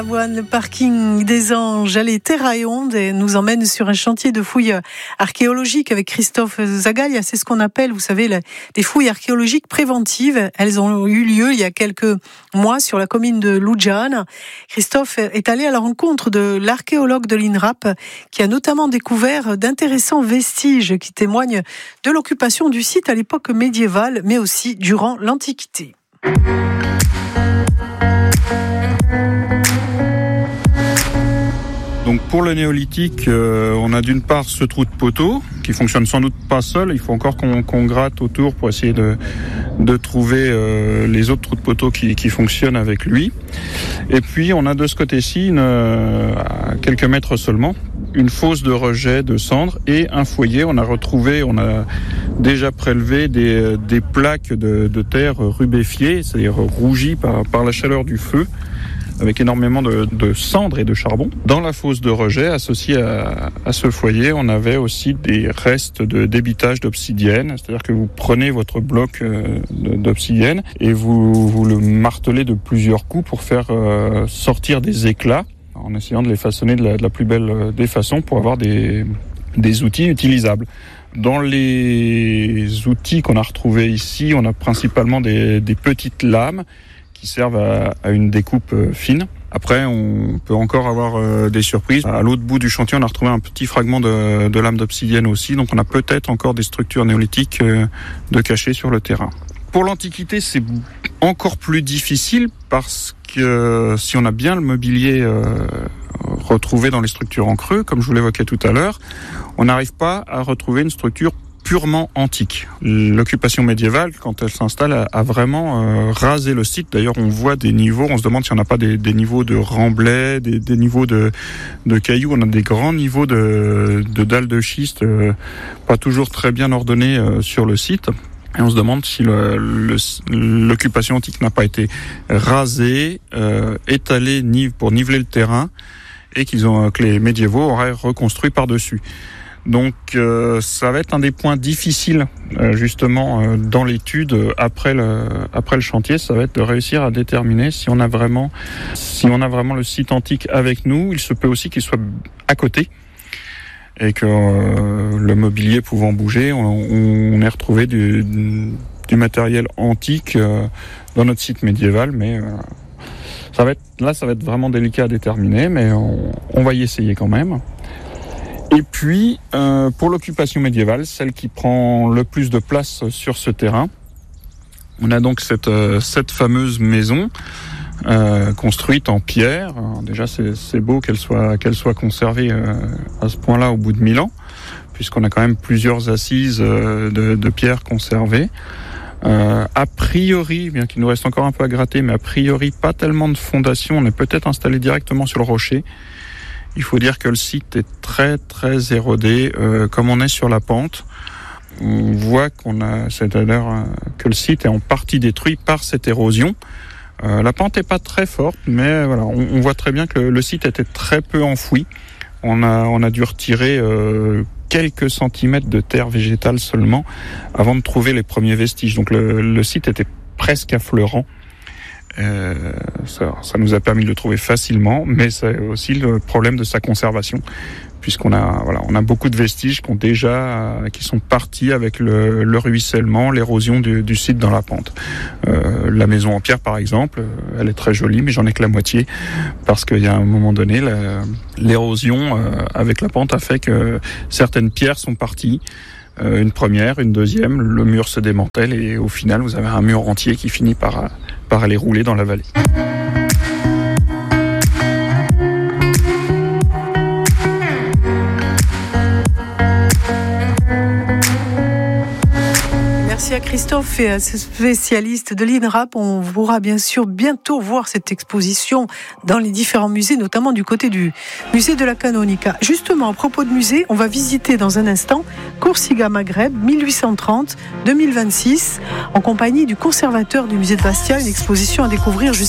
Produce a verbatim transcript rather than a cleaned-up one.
Le parking des Anges, allez, Terra et Onde nous emmène sur un chantier de fouilles archéologiques avec Christophe Zagalia. C'est ce qu'on appelle, vous savez, des fouilles archéologiques préventives. Elles ont eu lieu il y a quelques mois sur la commune de Loudjane. Christophe est allé à la rencontre de l'archéologue de l'INRAP qui a notamment découvert d'intéressants vestiges qui témoignent de l'occupation du site à l'époque médiévale, mais aussi durant l'Antiquité. Donc pour le néolithique, euh, on a d'une part ce trou de poteau qui fonctionne sans doute pas seul. Il faut encore qu'on, qu'on gratte autour pour essayer de, de trouver euh, les autres trous de poteau qui, qui fonctionnent avec lui. Et puis on a de ce côté-ci, une, euh, à quelques mètres seulement, une fosse de rejet de cendres et un foyer. On a retrouvé, on a déjà prélevé des, des plaques de, de terre rubéfiées, c'est-à-dire rougies par, par la chaleur du feu, avec énormément de, de cendres et de charbon. Dans la fosse de rejet, associée à, à ce foyer, on avait aussi des restes de débitage d'obsidienne, c'est-à-dire que vous prenez votre bloc euh, d'obsidienne et vous, vous le martelez de plusieurs coups pour faire euh, sortir des éclats, en essayant de les façonner de la, de la plus belle des façons pour avoir des, des outils utilisables. Dans les outils qu'on a retrouvés ici, on a principalement des, des petites lames qui servent à, à une découpe fine. Après, on peut encore avoir euh, des surprises. À l'autre bout du chantier, on a retrouvé un petit fragment de, de lame d'obsidienne aussi, donc on a peut-être encore des structures néolithiques euh, de cachées sur le terrain. Pour l'Antiquité, c'est encore plus difficile parce que si on a bien le mobilier euh, retrouvé dans les structures en creux, comme je vous l'évoquais tout à l'heure, on n'arrive pas à retrouver une structure purement antique. L'occupation médiévale, quand elle s'installe, a, a vraiment euh, rasé le site. D'ailleurs, on voit des niveaux, on se demande si on n'a pas des, des niveaux de remblais, des, des niveaux de, de cailloux. On a des grands niveaux de, de dalles de schiste, euh, pas toujours très bien ordonnés euh, sur le site. Et on se demande si le, le, l'occupation antique n'a pas été rasée, euh, étalée pour niveler le terrain, et qu'ils ont, que les médiévaux auraient reconstruit par-dessus. Donc euh, ça va être un des points difficiles euh, justement euh, dans l'étude euh, après le après le chantier, ça va être de réussir à déterminer si on a vraiment si on a vraiment le site antique avec nous. Il se peut aussi qu'il soit à côté et que euh, le mobilier pouvant bouger, on, on ait retrouvé du, du matériel antique euh, dans notre site médiéval, mais euh, ça va être là ça va être vraiment délicat à déterminer, mais on, on va y essayer quand même. Et puis, euh, pour l'occupation médiévale, celle qui prend le plus de place sur ce terrain, on a donc cette, euh, cette fameuse maison euh, construite en pierre. Alors déjà, c'est, c'est beau qu'elle soit, qu'elle soit conservée euh, à ce point-là au bout de mille ans, puisqu'on a quand même plusieurs assises euh, de, de pierre conservées. Euh, a priori, bien qu'il nous reste encore un peu à gratter, mais a priori, pas tellement de fondation. On est peut-être installé directement sur le rocher. Il faut dire que le site est très très érodé, euh, comme on est sur la pente. On voit qu'on a, c'est-à-dire euh, que le site est en partie détruit par cette érosion. Euh, la pente est pas très forte, mais voilà, on, on voit très bien que le, le site était très peu enfoui. On a on a dû retirer euh, quelques centimètres de terre végétale seulement avant de trouver les premiers vestiges. Donc le, le site était presque affleurant. Euh, ça, ça nous a permis de le trouver facilement, mais c'est aussi le problème de sa conservation, puisqu'on a, voilà, on a beaucoup de vestiges qui ont déjà, qui sont partis avec le, le ruissellement, l'érosion du, du site dans la pente. Euh, la maison en pierre, par exemple, elle est très jolie, mais j'en ai que la moitié, parce qu'il y a un moment donné, la, l'érosion euh, avec la pente a fait que certaines pierres sont parties. Euh, une première, une deuxième, le mur se démantèle et au final, vous avez un mur entier qui finit par, par aller rouler dans la vallée. Merci à Christophe et à ce spécialiste de l'INRAP. On pourra bien sûr bientôt voir cette exposition dans les différents musées, notamment du côté du musée de la Canonica. Justement, à propos de musée, on va visiter dans un instant Coursiga Maghreb mille huit cent trente à deux mille vingt-six en compagnie du conservateur du musée de Bastia, une exposition à découvrir jusqu'à